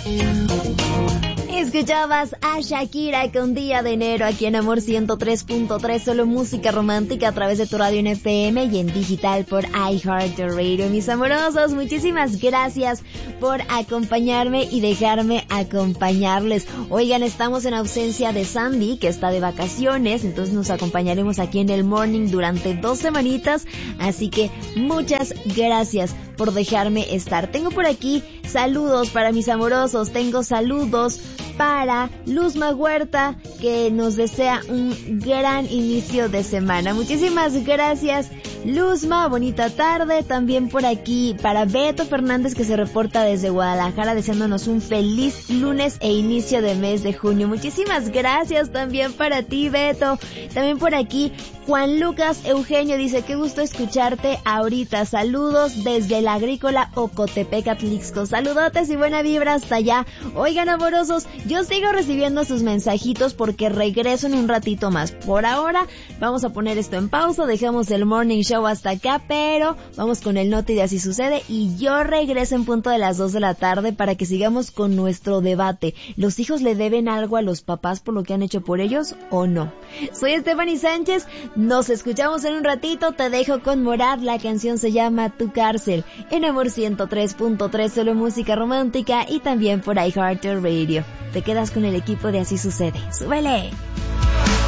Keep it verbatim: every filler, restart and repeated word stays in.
Escuchabas a Shakira con Día de Enero aquí en Amor ciento tres punto tres, solo música romántica a través de tu radio en F M y en digital por iHeartRadio. Mis amorosos, muchísimas gracias por acompañarme y dejarme acompañarles. Oigan, estamos en ausencia de Sandy, que está de vacaciones, entonces nos acompañaremos aquí en el Morning durante dos semanitas, así que muchas gracias por dejarme estar. Tengo por aquí saludos para mis amorosos, tengo saludos para Luzma Huerta, que nos desea un gran inicio de semana. Muchísimas gracias, Luzma, bonita tarde. También por aquí para Beto Fernández, que se reporta desde Guadalajara, deseándonos un feliz lunes e inicio de mes de junio. Muchísimas gracias también para ti, Beto. También por aquí Juan Lucas Eugenio dice, qué gusto escucharte ahorita. Saludos desde la agrícola Ocotepec, Atlixco. Saludotes y buena vibra hasta allá. Oigan, amorosos, yo sigo recibiendo sus mensajitos porque regreso en un ratito más. Por ahora vamos a poner esto en pausa, dejamos el Morning Show hasta acá, pero vamos con el Noti de Así Sucede y yo regreso en punto de las dos de la tarde para que sigamos con nuestro debate. ¿Los hijos le deben algo a los papás por lo que han hecho por ellos o no? Soy Stephanie Sánchez, nos escuchamos en un ratito, te dejo con Morad, la canción se llama Tu Cárcel, en Amor ciento tres punto tres, solo música romántica y también por iHeartRadio. Te quedas con el equipo de Así Sucede. ¡Súbele!